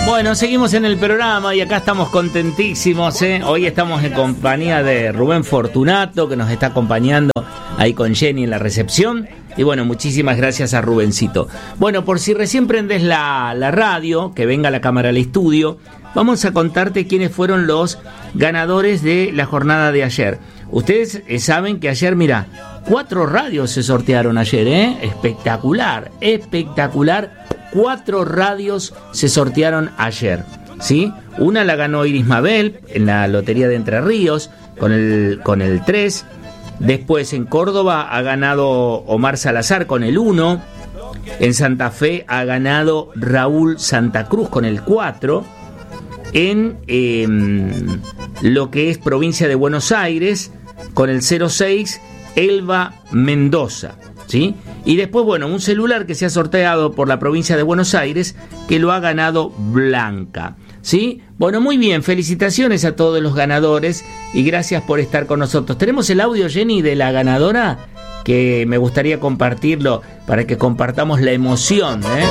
Bueno, seguimos en el programa y acá estamos contentísimos, ¿eh? Hoy estamos en compañía de Rubén Fortunato, que nos está acompañando ahí con Jenny en la recepción. Y bueno, muchísimas gracias a Rubencito. Bueno, por si recién prendes la radio, que venga la cámara al estudio, vamos a contarte quiénes fueron los ganadores de la jornada de ayer. Ustedes saben que ayer, mira, 4 radios se sortearon ayer, ¿eh? Espectacular, espectacular. 4 radios se sortearon ayer, ¿sí? Una la ganó Iris Mabel en la Lotería de Entre Ríos con el 3. Después en Córdoba ha ganado Omar Salazar con el 1. En Santa Fe ha ganado Raúl Santa Cruz con el 4. En lo que es provincia de Buenos Aires con el 06, Elba Mendoza, ¿sí? Y después, bueno, un celular que se ha sorteado por la provincia de Buenos Aires, que lo ha ganado Blanca, ¿sí? Bueno, muy bien, felicitaciones a todos los ganadores y gracias por estar con nosotros. Tenemos el audio, Jenny, de la ganadora, que me gustaría compartirlo para que compartamos la emoción, ¿eh?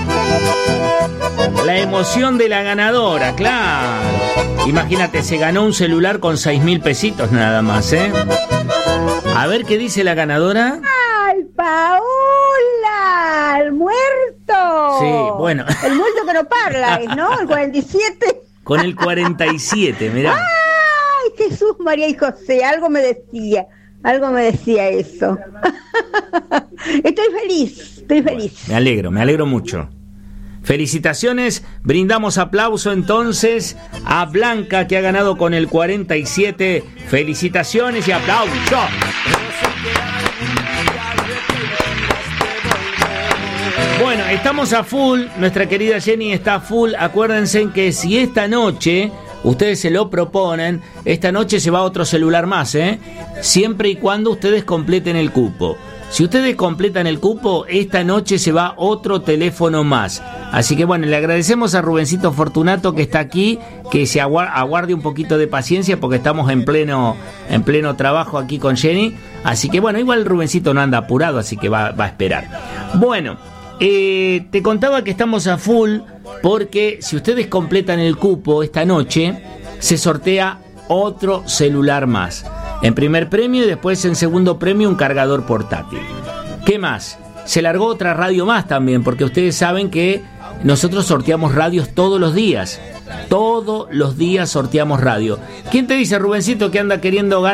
La emoción de la ganadora, claro. Imagínate, se ganó un celular con 6.000 pesitos nada más, ¿eh? A ver qué dice la ganadora. ¡Ay, Paola! ¡El muerto! Sí, bueno. El muerto que no parla, ¿no? El 47. Con el 47, mirá. ¡Ay, Jesús, María y José! Algo me decía eso. Estoy feliz. Me alegro mucho. Felicitaciones, brindamos aplauso entonces a Blanca, que ha ganado con el 47. Felicitaciones y aplauso. Bueno, estamos a full, nuestra querida Jenny está a full. Acuérdense que si esta noche ustedes se lo proponen, esta noche se va otro celular más, ¿eh? Siempre y cuando ustedes completen el cupo. Si ustedes completan el cupo, esta noche se va otro teléfono más. Así que bueno, le agradecemos a Rubencito Fortunato que está aquí, que se aguarde un poquito de paciencia porque estamos en pleno trabajo aquí con Jenny. Así que bueno, igual Rubencito no anda apurado, así que va a esperar. Bueno, te contaba que estamos a full porque si ustedes completan el cupo esta noche, se sortea otro celular más. En primer premio y después en segundo premio un cargador portátil. ¿Qué más? Se largó otra radio más también, porque ustedes saben que nosotros sorteamos radios todos los días. Todos los días sorteamos radio. ¿Quién te dice, Rubencito, que anda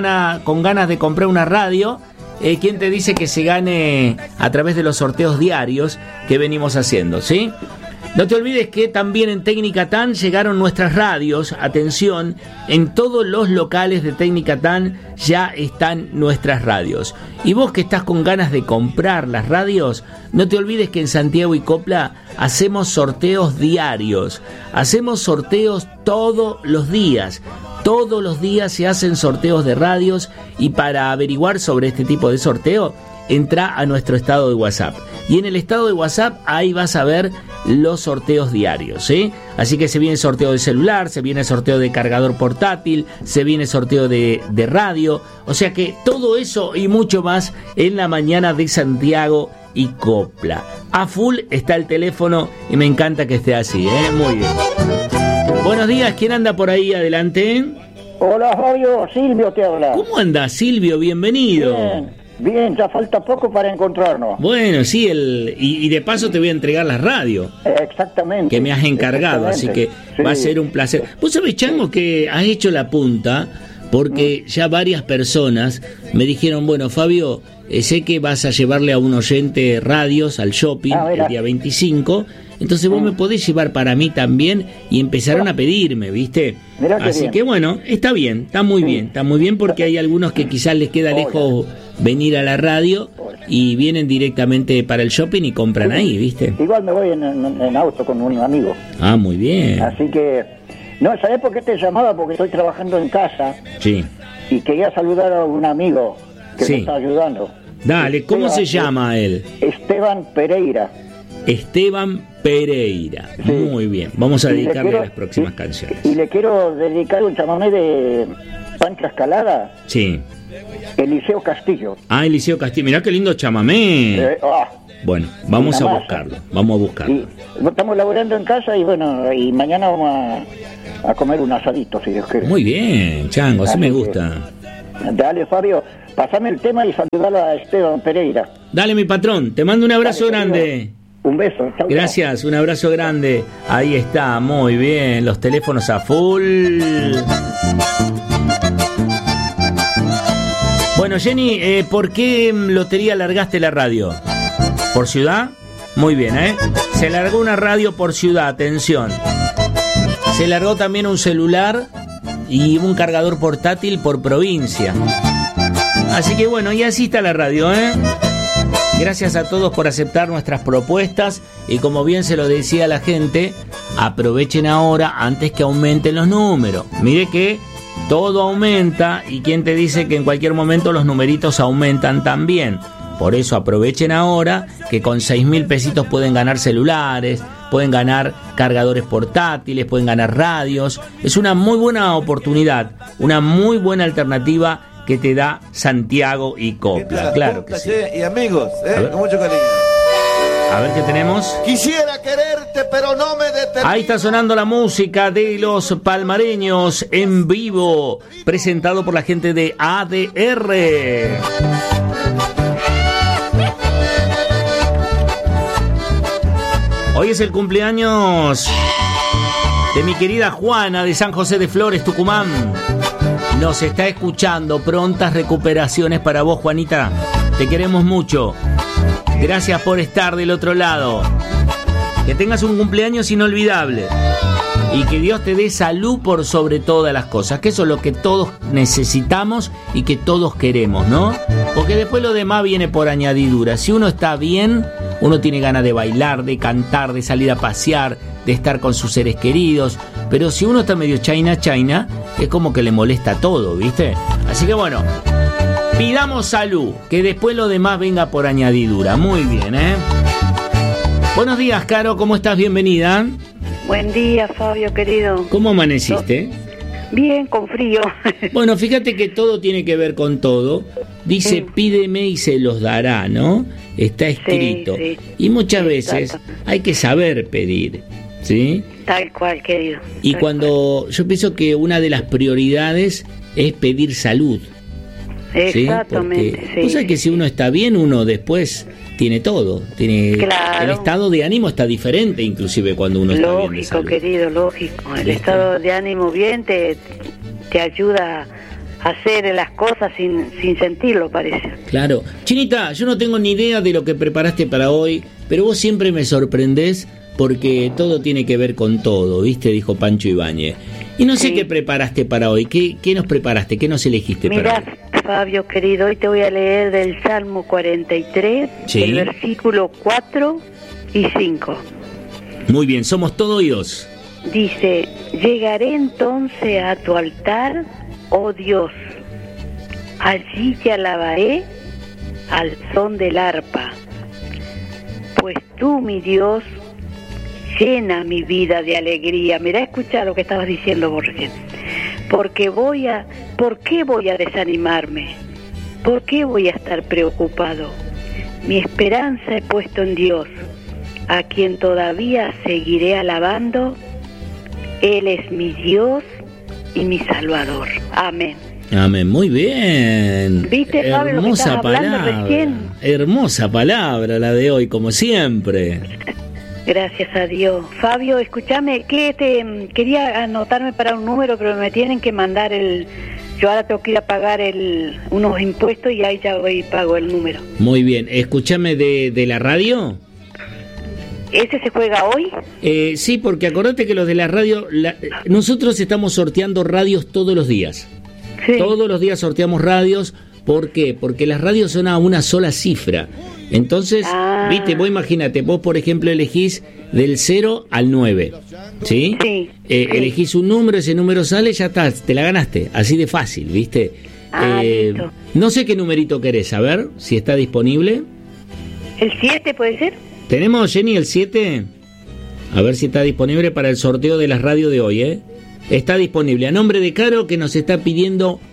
con ganas de comprar una radio? ¿Quién te dice que se gane a través de los sorteos diarios que venimos haciendo, ¿sí? No te olvides que también en Técnica TAN llegaron nuestras radios. Atención, en todos los locales de Técnica TAN ya están nuestras radios. Y vos que estás con ganas de comprar las radios, no te olvides que en Santiago y Copla hacemos sorteos diarios. Hacemos sorteos todos los días. Todos los días se hacen sorteos de radios y para averiguar sobre este tipo de sorteo, entra a nuestro estado de WhatsApp. Y en el estado de WhatsApp ahí vas a ver los sorteos diarios, ¿sí? Así que se viene sorteo de celular, se viene sorteo de cargador portátil, se viene sorteo de radio. O sea que todo eso y mucho más en la mañana de Santiago y Copla. A full está el teléfono y me encanta que esté así, ¿eh? Muy bien. Buenos días, ¿quién anda por ahí? Adelante. Hola, Fabio, Silvio te habla. ¿Cómo andás, Silvio? Bienvenido. Bien, ya falta poco para encontrarnos. Bueno, sí, y de paso te voy a entregar la radio. Exactamente. Que me has encargado, así que sí, va a ser un placer. Vos sabés, Chango, que has hecho la punta, porque ya varias personas me dijeron, bueno, Fabio, sé que vas a llevarle a un oyente radios al shopping el día 25, entonces vos me podés llevar para mí también, y empezaron a pedirme, ¿viste? Así que bueno, está bien, está muy bien, porque hay algunos que quizás les queda lejos venir a la radio y vienen directamente para el shopping y compran ahí, ¿viste? Igual me voy en auto con un amigo. Ah, muy bien. Así que, no, ¿sabés por qué te llamaba? Porque estoy trabajando en casa. Sí. Y quería saludar a un amigo que me está ayudando. Dale, ¿cómo se llama él? Esteban Pereira. Esteban Pereira. Sí. Muy bien. Vamos a dedicarle a las próximas canciones. Y le quiero dedicar un chamamé de Pancho Escalada, Sí. Eliseo Castillo. Ah, Eliseo Castillo. Mirá qué lindo chamamé. Ah, Bueno, vamos una a masa. buscarlo. Vamos a buscarlo. y estamos laburando en casa y bueno, y mañana vamos a comer un asadito, si Dios quiere. Muy bien, Chango, así me gusta. Dale, Fabio, pasame el tema y saludalo a Esteban Pereira. Dale, mi patrón, te mando un abrazo Dale, querido. grande. Un beso. Chau, chau. Gracias, un abrazo grande. Ahí está, muy bien, los teléfonos a full. Bueno, Jenny, ¿por qué lotería largaste la radio? ¿Por ciudad? Muy bien, ¿eh? Se largó una radio por ciudad, atención. Se largó también un celular y un cargador portátil por provincia. Así que bueno, y así está la radio, ¿eh? Gracias a todos por aceptar nuestras propuestas y como bien se lo decía a la gente, aprovechen ahora antes que aumenten los números. Mire que todo aumenta y quién te dice que en cualquier momento los numeritos aumentan también. Por eso aprovechen ahora que con 6.000 pesitos pueden ganar celulares, pueden ganar cargadores portátiles, pueden ganar radios. Es una muy buena oportunidad, una muy buena alternativa que te da Santiago y Copla. Claro que sí. Y amigos, A ver. con mucho cariño. A ver qué tenemos. Quisiera quererte, pero no me determino. Ahí está sonando la música de los palmareños en vivo, presentado por la gente de ADR. Hoy es el cumpleaños de mi querida Juana de San José de Flores, Tucumán. Nos está escuchando. Prontas recuperaciones para vos, Juanita. Te queremos mucho. Gracias por estar del otro lado. Que tengas un cumpleaños inolvidable. Y que Dios te dé salud por sobre todas las cosas. Que eso es lo que todos necesitamos y que todos queremos, ¿no? Porque después lo demás viene por añadidura. Si uno está bien, uno tiene ganas de bailar, de cantar, de salir a pasear, de estar con sus seres queridos. Pero si uno está medio chaina, es como que le molesta todo, ¿viste? Así que bueno, pidamos salud, que después lo demás venga por añadidura. Muy bien, ¿eh? Buenos días, Caro, ¿cómo estás? Bienvenida. Buen día, Fabio, querido. ¿Cómo amaneciste? Bien, con frío. Bueno, fíjate que todo tiene que ver con todo. Dice, Sí. pídeme y se los dará, ¿no? Está escrito. Sí. Y muchas veces Exacto. hay que saber pedir, ¿sí? Tal cual, querido. Y Tal cuando yo pienso que una de las prioridades es pedir salud. cual. ¿Sí? Exactamente, Porque sí. vos sabés que si uno está bien, uno después tiene todo. Tiene Claro. el estado de ánimo está diferente, inclusive cuando uno está bien de Lógico, salud. querido, lógico. El ¿Viste? estado de ánimo bien te ayuda a hacer las cosas sin sentirlo, parece. Claro. Chinita, yo no tengo ni idea de lo que preparaste para hoy, pero vos siempre me sorprendés porque todo tiene que ver con todo, ¿viste? Dijo Pancho Ibáñez. Y no sé Sí. qué preparaste para hoy. ¿Qué nos preparaste? ¿Qué nos elegiste para Mirá, hoy? Fabio, querido, hoy te voy a leer del Salmo 43, Sí. el versículo 4 y 5. Muy bien, somos todo oídos. Dice, llegaré entonces a tu altar, oh Dios, allí te alabaré al son del arpa, pues tú, mi Dios, llena mi vida de alegría. Mirá, escucha lo que estabas diciendo vos recién. ¿Por qué voy a desanimarme? ¿Por qué voy a estar preocupado? Mi esperanza he puesto en Dios, a quien todavía seguiré alabando. Él es mi Dios y mi Salvador. Amén. Amén, muy bien. ¿Viste, Fabio, lo que Hermosa estabas hablando palabra. recién? Hermosa palabra la de hoy, como siempre. Gracias a Dios. Fabio, escúchame, quería anotarme para un número, pero me tienen que mandar yo ahora tengo que ir a pagar unos impuestos y ahí ya voy y pago el número. Muy bien, escúchame de la radio. ¿Ese se juega hoy? Sí, porque acordate que los de la radio, nosotros estamos sorteando radios todos los días. Sí. Todos los días sorteamos radios. ¿Por qué? Porque las radios son a una sola cifra. Entonces, viste, vos imagínate, vos por ejemplo elegís del 0 al 9, ¿sí? Sí. Elegís un número, ese número sale, ya está, te la ganaste, así de fácil, ¿viste? Listo. No sé qué numerito querés, a ver si está disponible. ¿El 7 puede ser? ¿Tenemos, Jenny, el 7? A ver si está disponible para el sorteo de las radios de hoy, ¿eh? Está disponible. A nombre de Caro, que nos está pidiendo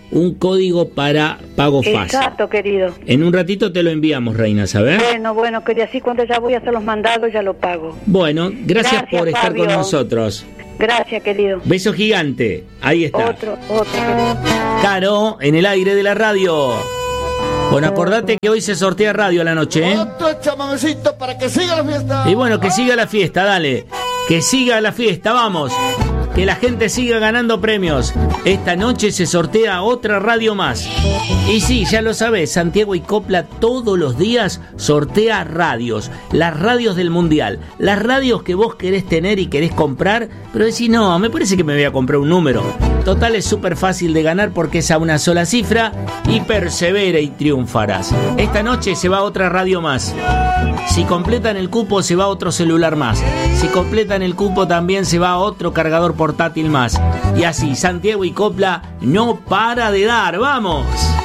un código para pago fácil. Exacto, querido. En un ratito te lo enviamos, Reina, ¿sabes? Bueno, que así cuando ya voy a hacer los mandados ya lo pago. Bueno, gracias por estar Fabio. con nosotros. Gracias, querido. Beso gigante. Ahí está. Otro, querido. Caro, en el aire de la radio. Bueno, acordate que hoy se sortea radio a la noche, ¿eh? Otro chamamecito para que siga la fiesta. Y bueno, que siga la fiesta, dale. Que siga la fiesta, vamos. Que la gente siga ganando premios. Esta noche se sortea otra radio más. Y sí, ya lo sabés, Santiago y Copla todos los días sortea radios. Las radios del Mundial. Las radios que vos querés tener y querés comprar, pero decís, no, me parece que me voy a comprar un número. Total, es súper fácil de ganar porque es a una sola cifra y persevera y triunfarás. Esta noche se va otra radio más. Si completan el cupo se va otro celular más. Si completan el cupo también se va otro cargador portátil más. Y así Santiago y Copla no para de dar. ¡Vamos!